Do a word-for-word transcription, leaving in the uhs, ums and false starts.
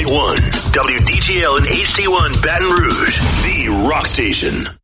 point one. W D T L and H D one Baton Rouge, the rock station.